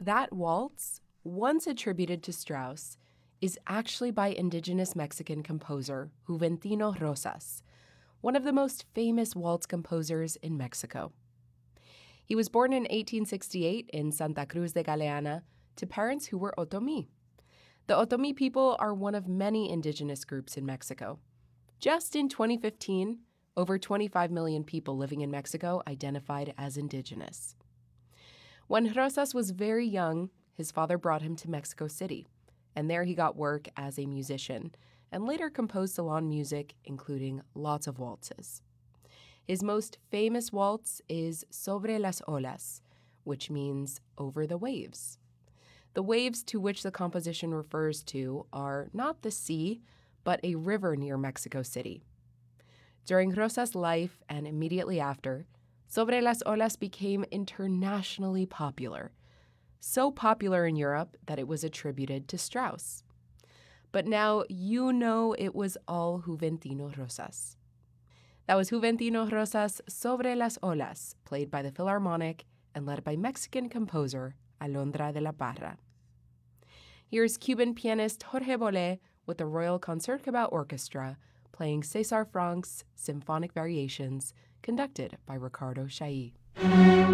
That waltz, once attributed to Strauss, is actually by indigenous Mexican composer Juventino Rosas, one of the most famous waltz composers in Mexico. He was born in 1868 in Santa Cruz de Galeana to parents who were Otomi. The Otomi people are one of many indigenous groups in Mexico. Just in 2015, over 25 million people living in Mexico identified as indigenous. When Rosas was very young, his father brought him to Mexico City, and there he got work as a musician and later composed salon music, including lots of waltzes. His most famous waltz is Sobre las Olas, which means over the waves. The waves to which the composition refers to are not the sea, but a river near Mexico City. During Rosas' life and immediately after, Sobre las Olas became internationally popular, so popular in Europe that it was attributed to Strauss. But now you know it was all Juventino Rosas. That was Juventino Rosas' Sobre las Olas, played by the Philharmonic and led by Mexican composer Alondra de la Parra. Here's Cuban pianist Jorge Bolet with the Royal Concertgebouw Orchestra playing César Franck's Symphonic Variations, conducted by Ricardo Chailly.